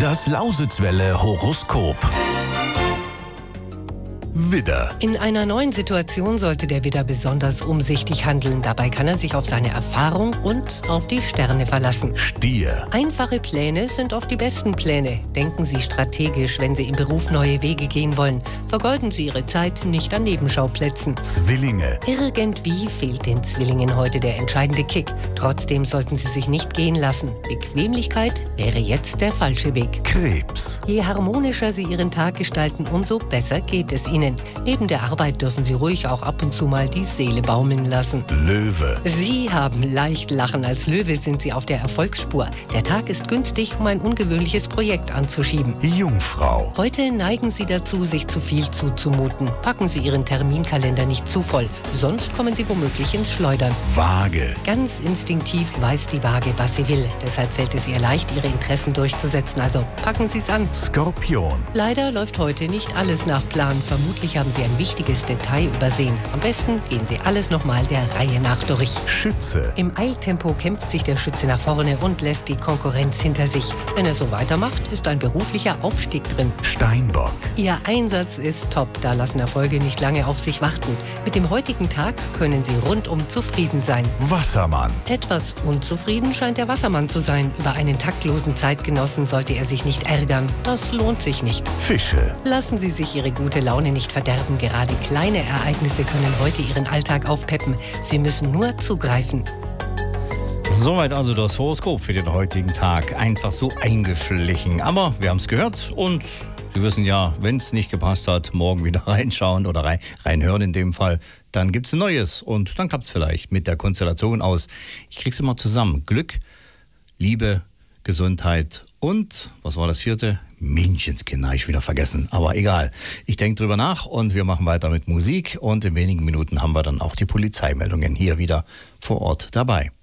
Das Lausitzwelle Horoskop. Widder. In einer neuen Situation sollte der Widder besonders umsichtig handeln. Dabei kann er sich auf seine Erfahrung und auf die Sterne verlassen. Stier. Einfache Pläne sind oft die besten Pläne. Denken Sie strategisch, wenn Sie im Beruf neue Wege gehen wollen. Vergeuden Sie Ihre Zeit nicht an Nebenschauplätzen. Zwillinge. Irgendwie fehlt den Zwillingen heute der entscheidende Kick. Trotzdem sollten Sie sich nicht gehen lassen. Bequemlichkeit wäre jetzt der falsche Weg. Krebs. Je harmonischer Sie Ihren Tag gestalten, umso besser geht es Ihnen. Neben der Arbeit dürfen Sie ruhig auch ab und zu mal die Seele baumeln lassen. Löwe. Sie haben leicht Lachen. Als Löwe sind Sie auf der Erfolgsspur. Der Tag ist günstig, um ein ungewöhnliches Projekt anzuschieben. Jungfrau. Heute neigen Sie dazu, sich zu viel zuzumuten. Packen Sie Ihren Terminkalender nicht zu voll, sonst kommen Sie womöglich ins Schleudern. Waage. Ganz instinktiv weiß die Waage, was sie will. Deshalb fällt es ihr leicht, ihre Interessen durchzusetzen. Also packen Sie es an. Skorpion. Leider läuft heute nicht alles nach Plan. Vermutlich haben Sie ein wichtiges Detail übersehen. Am besten gehen Sie alles nochmal der Reihe nach durch. Schütze. Im Eiltempo kämpft sich der Schütze nach vorne und lässt die Konkurrenz hinter sich. Wenn er so weitermacht, ist ein beruflicher Aufstieg drin. Steinbock. Ihr Einsatz ist top, da lassen Erfolge nicht lange auf sich warten. Mit dem heutigen Tag können Sie rundum zufrieden sein. Wassermann. Etwas unzufrieden scheint der Wassermann zu sein. Über einen taktlosen Zeitgenossen sollte er sich nicht ärgern. Das lohnt sich nicht. Fische. Lassen Sie sich Ihre gute Laune nicht verderben. Gerade kleine Ereignisse können heute Ihren Alltag aufpeppen. Sie müssen nur zugreifen. Soweit also das Horoskop für den heutigen Tag. Einfach so eingeschlichen. Aber wir haben es gehört und Sie wissen ja, wenn es nicht gepasst hat, morgen wieder reinschauen oder reinhören in dem Fall. Dann gibt es ein neues und dann klappt es vielleicht mit der Konstellation aus. Ich krieg's immer zusammen. Glück, Liebe, Gesundheit und, was war das vierte? Menschenskind, habe ich wieder vergessen. Aber egal, ich denke drüber nach und wir machen weiter mit Musik. Und in wenigen Minuten haben wir dann auch die Polizeimeldungen hier wieder vor Ort dabei.